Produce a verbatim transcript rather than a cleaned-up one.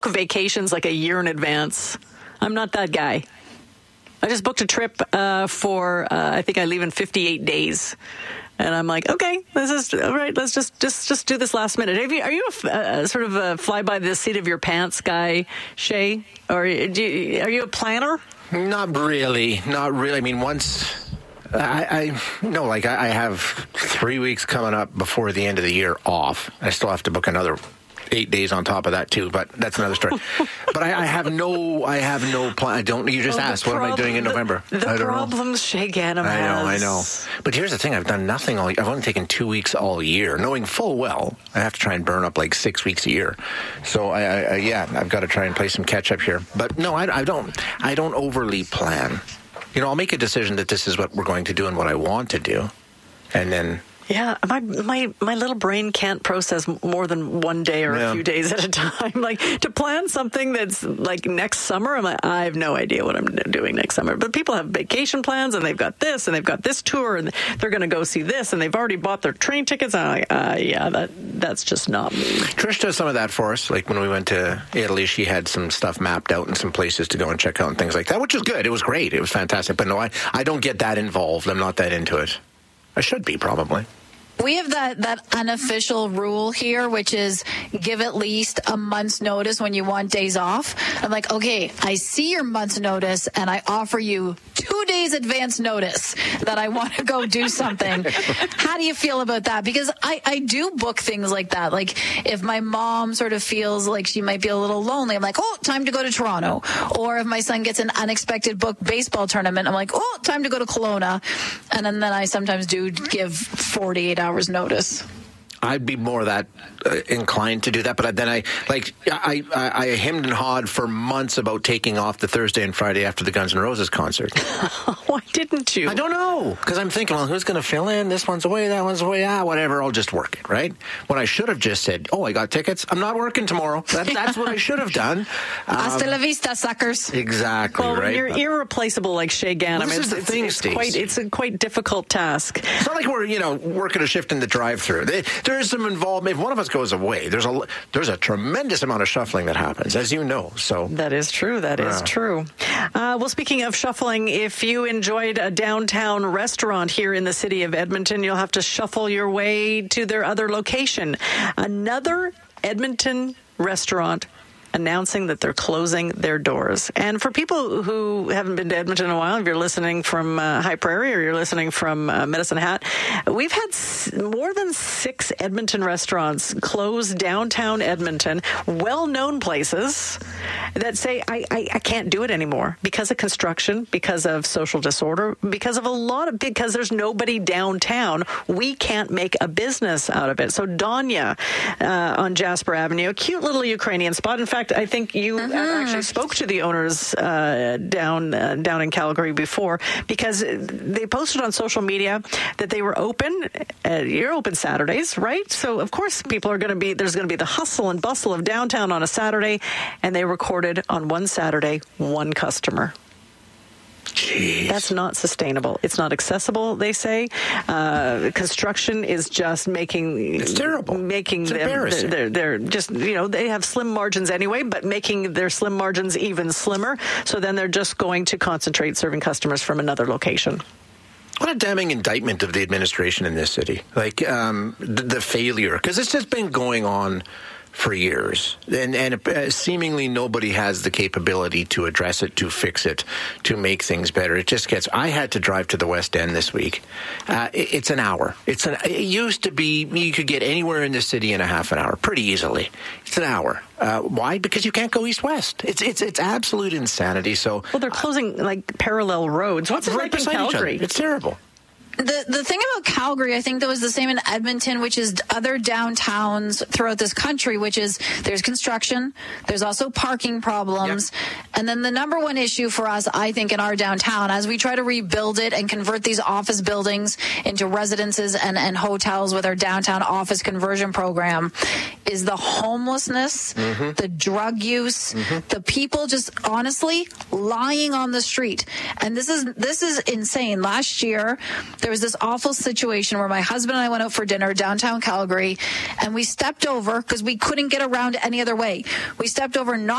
vacations like a year in advance. I'm not that guy. I just booked a trip uh, for, uh, I think I leave in fifty-eight days. And I'm like, okay, this is all right. Let's just just just do this last minute. Are you, are you a, uh, sort of a fly by the seat of your pants guy, Shay? Or do you, are you a planner? Not really. Not really. I mean, once I, I no, like I, I have three weeks coming up before the end of the year off. I still have to book another eight days on top of that too, but that's another story. But I, I have no, I have no plan. I don't. You just oh, asked, what am I doing in November? The, the I don't problems know. Shay Ghanem I know, has. I know. But here's the thing: I've done nothing all. I've only taken two weeks all year, knowing full well I have to try and burn up like six weeks a year. So I, I, I yeah, I've got to try and play some catch up here. But no, I, I don't. I don't overly plan. You know, I'll make a decision that this is what we're going to do and what I want to do, and then. Yeah, my my my little brain can't process more than one day or yeah. a few days at a time. Like, to plan something that's like next summer, I'm like, I have no idea what I'm doing next summer. But people have vacation plans, and they've got this, and they've got this tour, and they're going to go see this, and they've already bought their train tickets. And I'm like, uh, yeah, that that's just not me. Trish does some of that for us. Like when we went to Italy, she had some stuff mapped out and some places to go and check out and things like that, which was good. It was great. It was fantastic. But no, I, I don't get that involved. I'm not that into it. I should be, probably. We have that, that unofficial rule here, which is give at least a month's notice when you want days off. I'm like, okay, I see your month's notice, and I offer you two days advance notice that I want to go do something. How do you feel about that? Because I, I do book things like that. Like if my mom sort of feels like she might be a little lonely, I'm like, oh, time to go to Toronto. Or if my son gets an unexpected book baseball tournament, I'm like, oh, time to go to Kelowna. And then, then I sometimes do give forty-eight hours notice. I'd be more that uh, inclined to do that, but then I like I, I I hemmed and hawed for months about taking off the Thursday and Friday after the Guns N' Roses concert. Why didn't you? I don't know, because I'm thinking, well, who's going to fill in? This one's away, that one's away. Ah, whatever. I'll just work it, right? When I should have just said, "Oh, I got tickets. I'm not working tomorrow." That, that's what I should have done. Um, Hasta la vista, suckers. Exactly. Well, right. when you're irreplaceable like Shay Ghanem, Well, this it's, is the it's, thing, it's Steve. quite it's a quite difficult task. It's not like we're you know working a shift in the drive-through. They, there is some involvement. If one of us goes away, there's a there's a tremendous amount of shuffling that happens, as you know. So that is true. That yeah. is true. Uh, well, speaking of shuffling, if you enjoyed a downtown restaurant here in the city of Edmonton, you'll have to shuffle your way to their other location. Another Edmonton restaurant announcing that they're closing their doors. And for people who haven't been to Edmonton in a while, if you're listening from uh, High Prairie or you're listening from uh, Medicine Hat, we've had s- more than six Edmonton restaurants close downtown Edmonton, well-known places that say, I, I, I can't do it anymore because of construction, because of social disorder, because of a lot of, because there's nobody downtown. We can't make a business out of it. So Donya uh, on Jasper Avenue, a cute little Ukrainian spot. In fact, I think you mm-hmm. actually spoke to the owners uh, down uh, down in Calgary before, because they posted on social media that they were open. Uh, you're open Saturdays, right? So of course people are going to be there's going to be the hustle and bustle of downtown on a Saturday, and they recorded on one Saturday one customer. Jeez. That's not sustainable. It's not accessible, they say. Uh, construction is just making... It's terrible. Making it's them... embarrassing. They're, they're just, you know, they have slim margins anyway, but making their slim margins even slimmer. So then they're just going to concentrate serving customers from another location. What a damning indictment of the administration in this city. Like, um, the, the failure. Because it's just been going on for years, and and uh, seemingly nobody has the capability to address it, to fix it, to make things better. It just gets. I had to drive to the West End this week. Uh, it, it's an hour. It's an. It used to be you could get anywhere in the city in a half an hour, pretty easily. It's an hour. Uh, why? Because you can't go east-west. It's it's it's absolute insanity. So well, they're closing uh, like parallel roads. What's it right like in Calgary? It's terrible. The the thing about Calgary, I think that was the same in Edmonton, which is other downtowns throughout this country, which is there's construction, there's also parking problems. Yep. And then the number one issue for us, I think, in our downtown, as we try to rebuild it and convert these office buildings into residences and, and hotels with our downtown office conversion program, is the homelessness, mm-hmm. the drug use, mm-hmm. the people just honestly lying on the street. And this is this is insane. Last year, there there was this awful situation where my husband and I went out for dinner downtown Calgary, and we stepped over because we couldn't get around any other way. We stepped over not